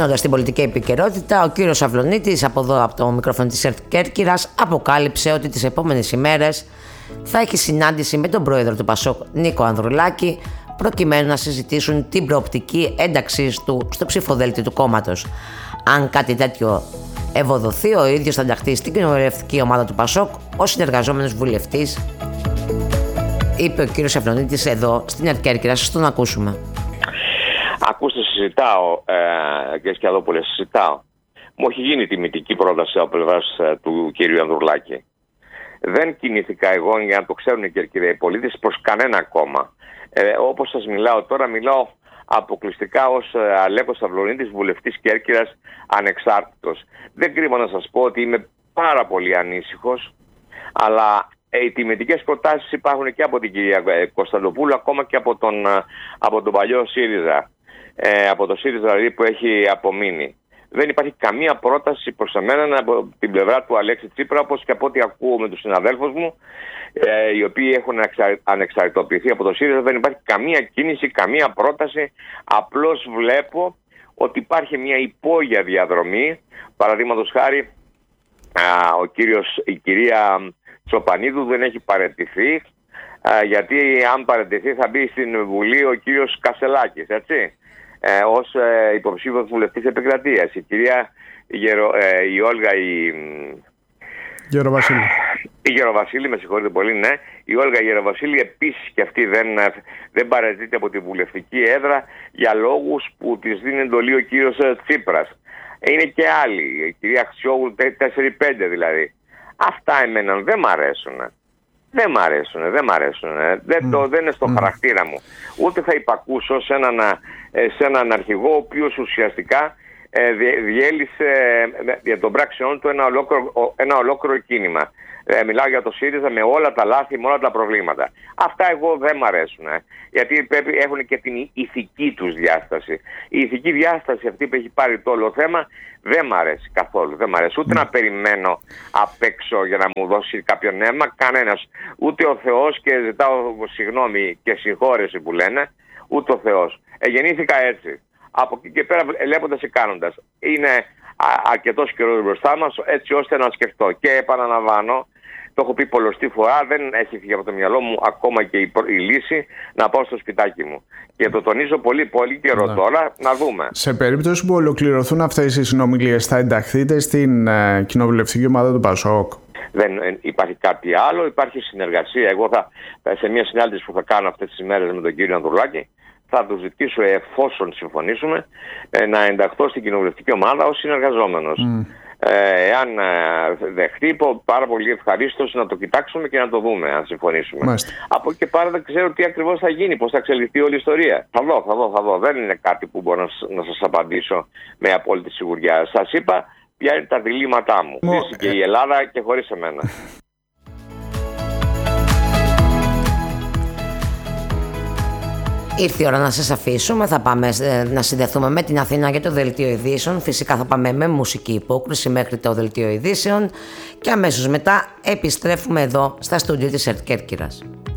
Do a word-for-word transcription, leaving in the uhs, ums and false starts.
Μένοντας στην πολιτική επικαιρότητα, ο κύριος Αυλωνίτης από εδώ από το μικρόφωνο της ΕΡΤ Κέρκυρας αποκάλυψε ότι τις επόμενες ημέρες θα έχει συνάντηση με τον πρόεδρο του Πασόκ Νίκο Ανδρουλάκη προκειμένου να συζητήσουν την προοπτική ένταξής του στο ψηφοδέλτιο του κόμματος. Αν κάτι τέτοιο ευοδοθεί, ο ίδιος θα ενταχθεί στην κοινοβουλευτική ομάδα του Πασόκ ως συνεργαζόμενος βουλευτής, είπε ο κύριος Αυλωνίτης εδώ στην ΕΡΤ Κέρκυρας. Σας τον ακούσουμε. Ακούστε, συζητάω, ε, κύριε Σκιαδόπουλε, συζητάω. Μου έχει γίνει τιμητική πρόταση από πλευράς ε, του κύριου Ανδρουλάκη. Δεν κινήθηκα εγώ, για να το ξέρουν οι Κερκυραίοι πολίτες, προς κανένα κόμμα. Ε, όπως σας μιλάω τώρα, μιλάω αποκλειστικά ως ε, Αλέκος Αυλωνίτης, βουλευτής Κέρκυρας, ανεξάρτητος. Δεν κρύβω να σας πω ότι είμαι πάρα πολύ ανήσυχος, αλλά οι τιμητικές προτάσεις υπάρχουν και από την κυρία Κωνσταντοπούλου, ακόμα και από τον, από τον παλιό ΣΥΡΙΖΑ. Ε, από το ΣΥΡΙΖΑ δηλαδή που έχει απομείνει. Δεν υπάρχει καμία πρόταση προς εμένα από την πλευρά του Αλέξη Τσίπρα, όπως και από ό,τι ακούω με τους συναδέλφους μου, ε, οι οποίοι έχουν ανεξαρτητοποιηθεί από το ΣΥΡΙΖΑ. Δεν υπάρχει καμία κίνηση, καμία πρόταση. Απλώς βλέπω ότι υπάρχει μια υπόγεια διαδρομή. Παραδείγματος χάρη, α, ο κύριος, η κυρία Τσοπανίδου δεν έχει παραιτηθεί, α, γιατί αν παραιτηθεί θα μπει στην Βουλή ο κύριος Κασελάκης, έτσι, ε, ως ε, υποψήφιος βουλευτής επικρατείας. Η κυρία Γερο, ε, η Όλγα η, Γεροβασίλη. η Γεροβασίλη, με συγχωρείτε πολύ, ναι. Η Όλγα Γεροβασίλη επίσης και αυτή δεν, δεν παραιτείται από τη βουλευτική έδρα για λόγους που της δίνει εντολή ο κύριος Τσίπρας. Είναι και άλλοι, η κυρία Αξιόγλου, τέσσερα πέντε δηλαδή. Αυτά εμένα δεν μ' αρέσουν. Δεν μ' αρέσουν, δεν μ' αρέσουν. Δεν, το, δεν είναι στο mm. χαρακτήρα μου. Ούτε θα υπακούσω σε έναν, σε έναν αρχηγό ο οποίος ουσιαστικά ε, διέλυσε ε, για τον πράξεών του ένα ολόκληρο, ένα ολόκληρο κίνημα. Ε, μιλάω για το ΣΥΡΙΖΑ με όλα τα λάθη, με όλα τα προβλήματα. Αυτά εγώ δεν μ' αρέσουν. Ε, γιατί πρέπει, έχουν και την ηθική τους διάσταση. Η ηθική διάσταση αυτή που έχει πάρει το όλο θέμα δεν μ' αρέσει καθόλου. Δεν μ' αρέσει ούτε mm. να περιμένω απ' έξω για να μου δώσει κάποιον αίμα, κανένας. Ούτε ο Θεός, και ζητάω συγγνώμη και συγχώρεση που λένε, ούτε ο Θεός. Ε, γεννήθηκα έτσι. Από εκεί και πέρα, βλέποντας και κάνοντας. Είναι αρκετός καιρός μπροστά μας, έτσι ώστε να σκεφτώ. Και επαναλαμβάνω, το έχω πει πολλωστή φορά, δεν έχει φύγει από το μυαλό μου ακόμα και η, η λύση να πάω στο σπιτάκι μου. Και το τονίζω πολύ, πολύ καιρό ναι. τώρα, να δούμε. Σε περίπτωση που ολοκληρωθούν αυτές οι συνομιλίες, θα ενταχθείτε στην ε, κοινοβουλευτική ομάδα του Πασόκ? Δεν ε, υπάρχει κάτι άλλο, υπάρχει συνεργασία. Εγώ θα, σε μια συνάντηση που θα κάνω αυτές τις ημέρες με τον κύριο Ανδρουλάκη, θα του ζητήσω, εφόσον συμφωνήσουμε, ε, να ενταχθώ στην κοινοβουλευτική ομάδα ως συνεργαζόμενος. Mm. Ε, εάν ε, δεχτεί, πάρα πολύ ευχαρίστως να το κοιτάξουμε και να το δούμε, αν συμφωνήσουμε. Μάλιστα. Από εκεί και πέρα δεν ξέρω τι ακριβώς θα γίνει, πώς θα εξελιχθεί όλη η ιστορία. Θα δω, θα δω, θα δω. Δεν είναι κάτι που μπορώ να, να σας απαντήσω με απόλυτη σιγουριά. Σας είπα ποια είναι τα διλήμματά μου. Μο... και η Ελλάδα και χωρίς εμένα. Ήρθε η ώρα να σας αφήσουμε, θα πάμε να συνδεθούμε με την Αθήνα για το Δελτίο Ειδήσεων. Φυσικά θα πάμε με μουσική υπόκριση μέχρι το Δελτίο Ειδήσεων και αμέσως μετά επιστρέφουμε εδώ στα στούντιο της ΕΡΤ Κέρκυρας.